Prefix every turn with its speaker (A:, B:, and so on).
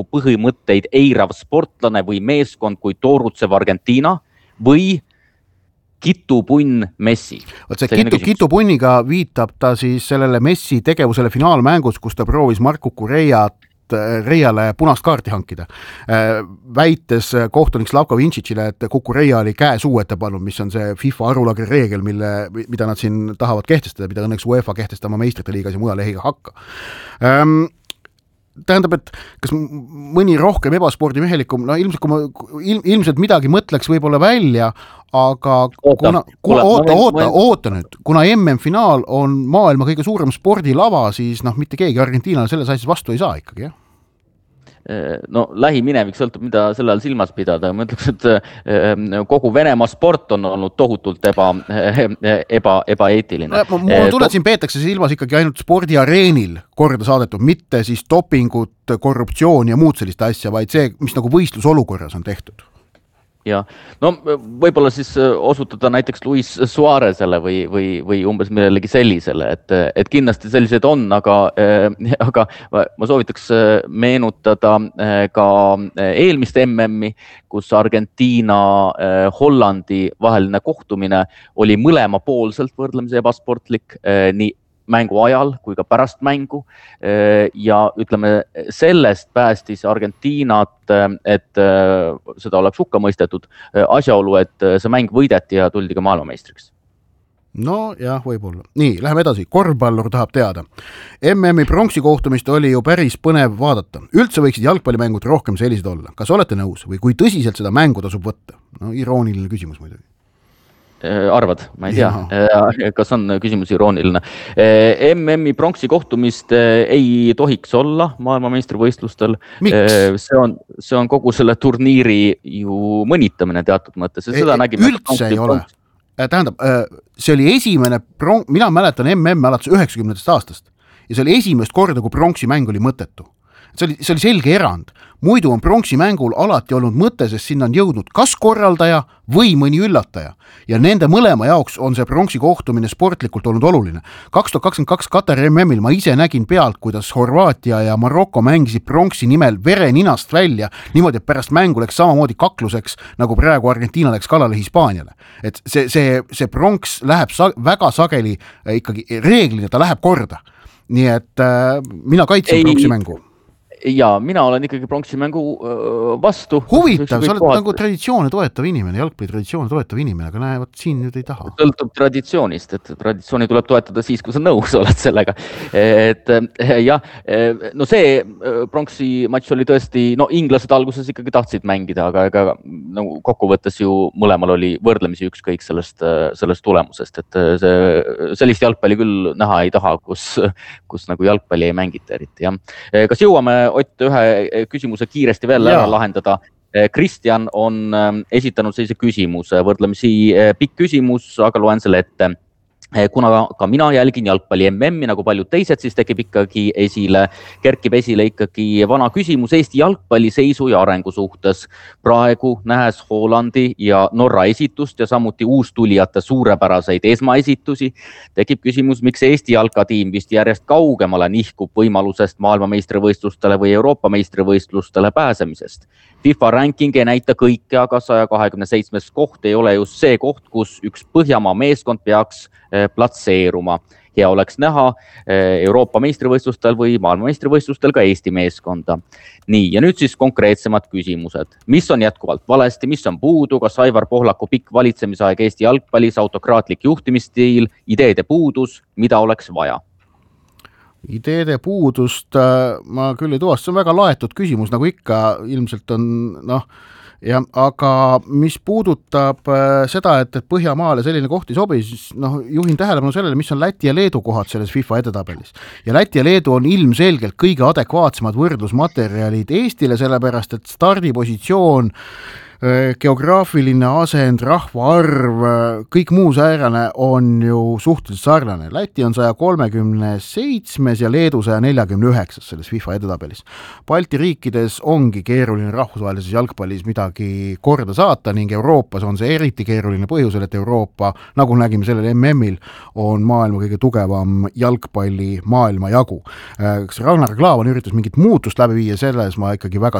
A: põhimõtteid eirav sportlane või meeskond kui toorutsev Argentiina või kitupunn Messi.
B: Võt see kitupunniga viitab ta siis sellele Messi tegevusele finaalmängus, kus ta proovis Marco Cucurellale punast kaarti hankida. Väites kohtunik Slavko Vincicile, et Cucurella oli käe suu ette pannud, mis on see FIFA arulagri reegel, mida nad siin tahavad kehtestada, mida õnneks UEFA kehtestama meistrite liigas ja mujal ei hakka. Tähendab, et kas mõni rohkem ebaspordimehelikum, no ilmselt midagi mõtleks võib-olla välja, aga oota nüüd, kuna MM-finaal on maailma kõige suurem spordilava, siis mitte keegi Argentiinale selles asjas vastu ei saa ikkagi, jah?
A: No lähiminevik sõltub, mida selle all silmas pidada. Ma ütleks, et kogu Venemaa sport on olnud tohutult ebaeetiline.
B: Mul tuleb siin peetakse silmas ikkagi ainult spordiareenil korda saadetud, mitte siis dopingut, korruptsiooni ja muud sellist asja, vaid see, mis nagu võistlusolukorras on tehtud.
A: Ja, no võib-olla siis osutada näiteks Luis Suarezele või umbes millelegi sellisele, et kindlasti sellised on, aga ma soovitaks meenutada ka eelmist MM-i, kus Argentiina Hollandi vaheline kohtumine oli mõlemapoolselt võrdlemisi ebasportlik, nii mängu ajal kui ka pärast mängu ja ütleme, sellest päästis Argentiinat, et seda oleks hukka mõistetud asjaolu, et see mäng võideti ja tuldi ka maailmameistriks.
B: No jah, võib-olla. Nii, läheme edasi. Korvpallur tahab teada. MM-i pronksi kohtumist oli ju päris põnev vaadata. Üldse võiksid jalgpallimängud rohkem sellised olla. Kas olete nõus või kui tõsiselt seda mängu tasub võtta? No irooniline küsimus muidugi.
A: Arvad, ma ei tea, kas on küsimus irooniline. MM-i pronksi kohtumist ei tohiks olla maailmameistrivõistlustel.
B: Miks?
A: See on kogu selle turniiri ju mõnitamine teatud mõttes.
B: Üldse ei ole. Tähendab, see oli esimene, mina mäletan MM alates 90. aastast ja see oli esimest korda, kui pronksi mäng oli mõttetu. See oli selge erand. Muidu on pronksi mängul alati olnud mõte, sest sinna on jõudnud kas korraldaja või mõni üllataja. Ja nende mõlema jaoks on see pronksi kohtumine sportlikult olnud oluline. 2022 Katari MM-il ma ise nägin pealt, kuidas Horvaatia ja Maroko mängisid pronksi nimel vere ninast välja, niimoodi, et pärast mängu läks samamoodi kakluseks, nagu praegu Argentiina läks kallale Hispaaniale. Et see pronks läheb väga sageli ikkagi reeglina, ta läheb korda. Nii et mina kaitsen pronksi mängu.
A: Ja mina olen ikkagi pronksi mängu vastu.
B: Huvitav, sa oled nagu traditsioone toetav inimene, jalgpallitraditsioone toetav inimene, aga näe, võt siin nüüd ei taha.
A: Sõltub traditsioonist, et traditsiooni tuleb toetada siis, kui sa nõus oled sellega. Et jah, no see pronksi matš oli tõesti, no inglased alguses ikkagi tahtsid mängida, aga nagu kokkuvõttes ju mõlemal oli võrdlemisi ükskõik sellest tulemusest, et sellist jalgpalli küll näha ei taha, kus nagu jalgpalli ei mängita eriti. Ja. Kas jõuame Ott ühe küsimuse kiiresti veel ära lahendada. Kristjan on esitanud sellise küsimuse, võrdlemisi pikk küsimus, aga loen selle ette. Kuna ka mina jälgin jalgpalli MM-i nagu paljud teised, siis kerkib esile ikkagi vana küsimus Eesti jalgpalli seisu ja arengu suhtes. Praegu nähes Hollandi ja Norra esitust ja samuti uustulijate suurepäraseid esmaesitusi, tekib küsimus, miks Eesti jalkatiim vist järjest kaugemale nihkub võimalusest maailmameistrivõistlustele või Euroopa meistrivõistlustele pääsemisest. FIFA ranking ei näita kõike, aga 127. koht ei ole just see koht, kus üks Põhjamaa meeskond peaks platseeruma. Hea oleks näha Euroopa meistrivõistlustel või maailmameistrivõistlustel ka Eesti meeskonda. Nii, ja nüüd siis konkreetsemad küsimused. Mis on jätkuvalt valesti, mis on puudu, kas Aivar Pohlaku pikk valitsemisaeg Eesti jalgpallis, autokraatlik juhtimisstiil, ideede puudus, mida oleks vaja?
B: Ideede puudust ma küll ei tuvasta, see on väga laetud küsimus, nagu ikka ilmselt on, ja, aga mis puudutab seda, et Põhjamaale selline koht ei sobi, siis juhin tähelepanu sellele, mis on Läti ja Leedu kohad selles FIFA edetabelis. Ja Läti ja Leedu on ilmselgelt kõige adekvaatsemad võrdlusmaterjalid Eestile, sellepärast et stardipositsioon geograafiline asend, rahvaarv, kõik muu säärane on ju suhteliselt sarnane. Läti on 137 ja Leedu 149 selles FIFA edetabelis. Balti riikides ongi keeruline rahvusvahelises jalgpallis midagi korda saata ning Euroopas on see eriti keeruline põhjusel, et Euroopa, nagu nägime sellel MM-il, on maailma kõige tugevam jalgpalli maailma jagu. Kas Ragnar Klavan üritas mingit muutust läbi viia, selles ma ikkagi väga